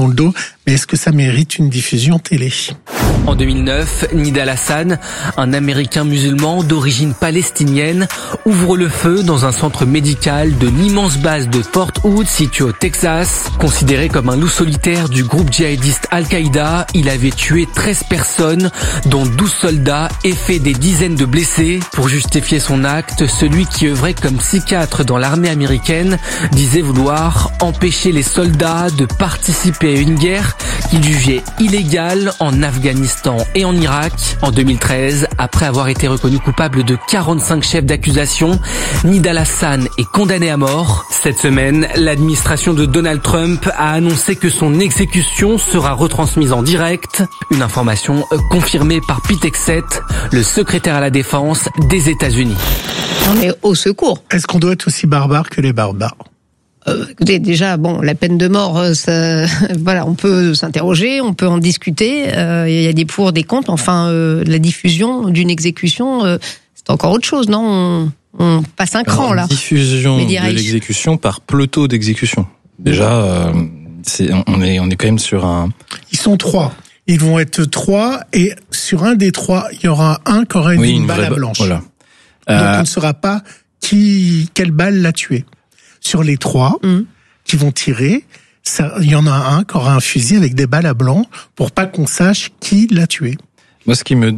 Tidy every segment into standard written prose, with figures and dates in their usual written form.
dans le dos, mais est-ce que ça mérite une diffusion télé ? En 2009, Nidal Hassan, un Américain musulman d'origine palestinienne, ouvre le feu dans un centre médical de l'immense base de Fort Hood situé au Texas. Considéré comme un loup solitaire du groupe djihadiste Al-Qaïda, il avait tué 13 personnes, dont 12 soldats, et fait des dizaines de blessés. Pour justifier son acte, celui qui œuvrait comme psychiatre dans l'armée américaine disait vouloir empêcher les soldats de participer à une guerre qu'il jugeait illégale en Afghanistan et en Irak. En 2013, après avoir été reconnu coupable de 45 chefs d'accusation, Nidal Hassan est condamné à mort. Cette semaine, l'administration de Donald Trump a annoncé que son exécution sera retransmise en direct. Une information confirmée par Pete Hegseth, le secrétaire à la défense des États-Unis. On est au secours. Est-ce qu'on doit être aussi barbare que les barbares ? Écoutez, déjà, la peine de mort, voilà, on peut s'interroger, on peut en discuter. Il y a des pour, des contre. Enfin, la diffusion d'une exécution, c'est encore autre chose, non ? On passe un cran là. Diffusion de l'exécution par peloton d'exécution. Déjà, on est quand même sur un. Ils sont 3. Ils vont être 3 et sur un des 3, il y aura un qui aura une balle à blanche. Voilà. Donc on ne saura pas quelle balle l'a tué. Sur les 3 qui vont tirer, il y en a un qui aura un fusil avec des balles à blanc pour pas qu'on sache qui l'a tué. Moi,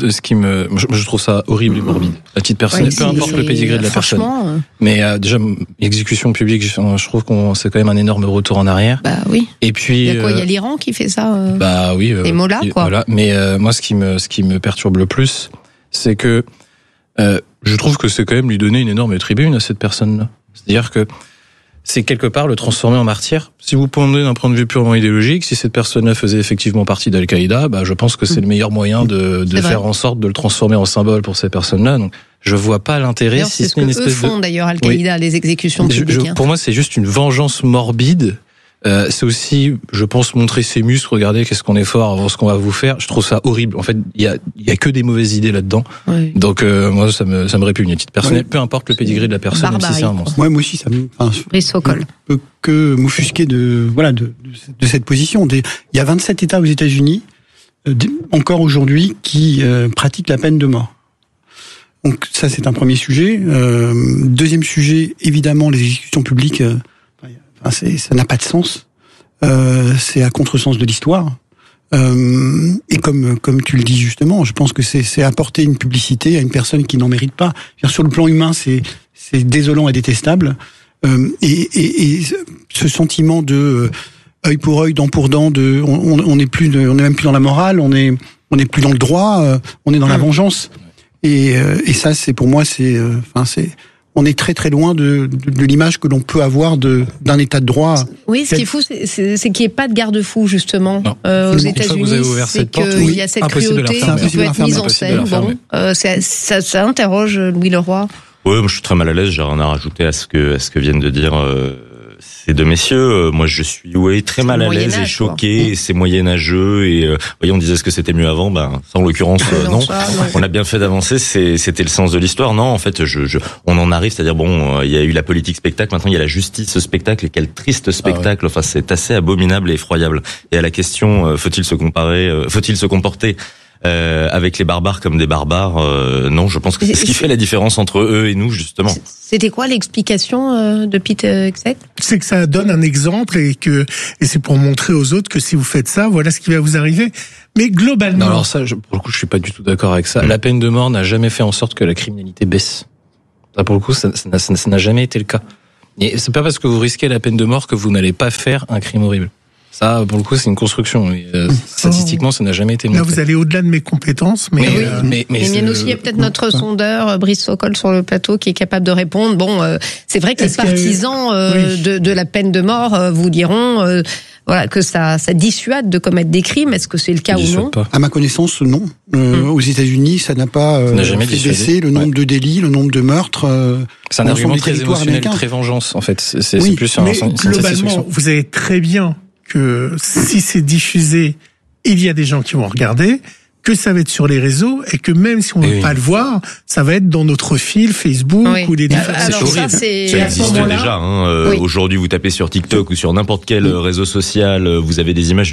je trouve ça horrible et morbide. À titre personnel, peu importe le pédigré de la personne. Mais déjà, l'exécution publique, je trouve c'est quand même un énorme retour en arrière. Bah oui. Et puis. Il y a quoi ? Il y a l'Iran qui fait ça. Bah oui. Et Mollah, quoi. Voilà. Mais moi, ce qui me perturbe le plus, c'est que je trouve que c'est quand même lui donner une énorme tribune à cette personne-là. C'est-à-dire que c'est quelque part le transformer en martyr. Si vous prenez d'un point de vue purement idéologique, si cette personne-là faisait effectivement partie d'Al-Qaïda, je pense que c'est le meilleur moyen de faire en sorte de le transformer en symbole pour ces personnes-là. Donc, je vois pas l'intérêt. D'ailleurs, c'est ce que eux font d'ailleurs, Al-Qaïda, les exécutions publiques. Pour moi, c'est juste une vengeance morbide. C'est aussi, je pense, montrer ses muscles, regardez qu'est-ce qu'on est fort avant ce qu'on va vous faire. Je trouve ça horrible. En fait, il y a que des mauvaises idées là-dedans. Oui. Donc moi, ça me répugne à titre personnel. Peu importe le pédigré de la personne, même si c'est un monstre. Moi aussi, ça me. Brice Sokol. Peut que m'offusquer de cette position. Il y a 27 États aux États-Unis encore aujourd'hui qui pratiquent la peine de mort. Donc ça, c'est un premier sujet. Deuxième sujet, évidemment, les exécutions publiques. Ça n'a pas de sens. C'est à contresens de l'histoire. Et comme tu le dis justement, je pense que c'est apporter une publicité à une personne qui n'en mérite pas. Sur le plan humain, c'est désolant et détestable. Et ce sentiment de œil pour œil, dent pour dent, on n'est même plus dans la morale, on n'est plus dans le droit, on est dans la vengeance. Et ça, c'est pour moi, on est très très loin de l'image que l'on peut avoir d'un état de droit. Oui, ce qui est fou, c'est qu'il n'y ait pas de garde-fou justement aux États-Unis. C'est qu'il y a cette cruauté qui peut être mise en scène. Ça interroge Louis Leroy. Oui, moi je suis très mal à l'aise. J'ai rien à rajouter à ce que viennent de dire ces deux messieurs. Moi je suis très mal à l'aise et choqué. C'est moyenâgeux et voyez, on disait ce que c'était mieux avant. Ça en l'occurrence non. On a bien fait d'avancer. C'était le sens de l'histoire. Non, en fait, on en arrive. C'est-à-dire il y a eu la politique spectacle. Maintenant il y a la justice spectacle. Et quel triste spectacle. Enfin, c'est assez abominable et effroyable. Et à la question, faut-il se comporter avec les barbares comme des barbares, non, je pense que c'est ce qui fait la différence entre eux et nous, justement. C'était quoi l'explication de Pete Hegseth ? C'est que ça donne un exemple et c'est pour montrer aux autres que si vous faites ça, voilà ce qui va vous arriver. Mais globalement... Non, alors ça, pour le coup, je suis pas du tout d'accord avec ça. La peine de mort n'a jamais fait en sorte que la criminalité baisse. Ça, pour le coup, ça n'a jamais été le cas. Et c'est pas parce que vous risquez la peine de mort que vous n'allez pas faire un crime horrible. Ça, pour le coup, c'est une construction. Statistiquement, ça n'a jamais été montré. Là, vous allez au-delà de mes compétences, mais... mais mienne aussi, il y a peut-être notre sondeur, Brice Sokol, sur le plateau, qui est capable de répondre. Bon, c'est vrai que les partisans de la peine de mort vous diront... que ça dissuade de commettre des crimes. Est-ce que c'est le cas ou non ? À ma connaissance, non. Aux États-Unis, ça n'a pas fait baisser le nombre de délits, le nombre de meurtres. C'est un argument très émotionnel, très vengeance, en fait. C'est plus mais globalement, vous savez très bien que si c'est diffusé, il y a des gens qui vont regarder, que ça va être sur les réseaux et que même si on ne veut pas le voir, ça va être dans notre fil Facebook ou des différents. C'est horrible. Ça existe déjà. Aujourd'hui, vous tapez sur TikTok ou sur n'importe quel réseau social, vous avez des images